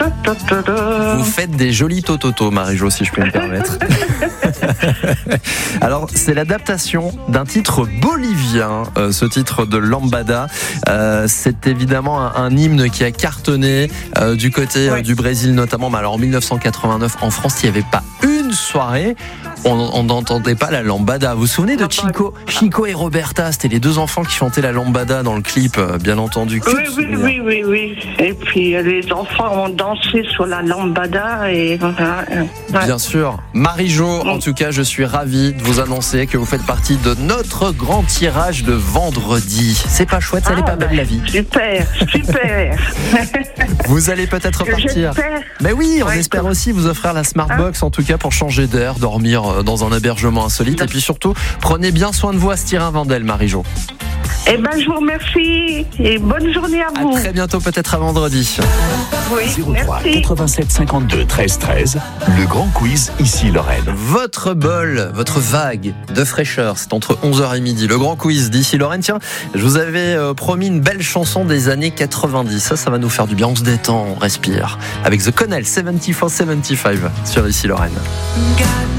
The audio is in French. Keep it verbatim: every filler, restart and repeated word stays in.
Vous faites des jolis tototos, Marie-Jo, si je puis me permettre. Alors, c'est l'adaptation d'un titre bolivien, euh, ce titre de Lambada. Euh, c'est évidemment un, un hymne qui a cartonné euh, du côté euh, Ouais. du Brésil notamment. Mais alors, en dix-neuf cent quatre-vingt-neuf, en France, il n'y avait pas une soirée. On n'entendait pas la lambada. Vous vous souvenez de Chico, Chico et Roberta? C'était les deux enfants qui chantaient la lambada dans le clip, euh, bien entendu. Que Oui, de oui, souvenirs. oui, oui, oui. Et puis euh, les enfants ont dansé sur la lambada et voilà. Ouais. Bien sûr. Marie-Jo, en tout cas, je suis ravi de vous annoncer que vous faites partie de notre grand tirage de vendredi. C'est pas chouette, ça n'est Ah, pas belle la vie. Super, super. Vous allez peut-être partir. J'espère. Mais oui, on Ouais, espère que- aussi vous offrir la Smartbox, en tout cas pour changer d'air, dormir dans un hébergement insolite. Et puis surtout, prenez bien soin de vous à Styrin-Vendel, Marie-Jo. Eh ben, je vous remercie et bonne journée à À vous. très bientôt, peut-être à vendredi. Oui, zéro trois merci. quatre-vingt-sept cinquante-deux treize treize, le grand quiz ici Lorraine. Votre bol, votre vague de fraîcheur, c'est entre onze heures et midi. Le grand quiz d'ici Lorraine. Tiens, je vous avais euh, promis une belle chanson des années quatre-vingt-dix. Ça, ça va nous faire du bien. On se détend, on respire. Avec The Connell, soixante-quatre soixante-quinze sur ici Lorraine.